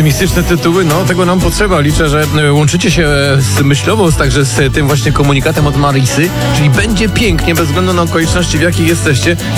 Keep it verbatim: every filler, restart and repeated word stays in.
optymistyczne tytuły, no tego nam potrzeba. Liczę, że e, łączycie się z myślowo, z, także z tym właśnie komunikatem od Marisy, czyli będzie pięknie, bez względu na okoliczności, w jakich jesteście.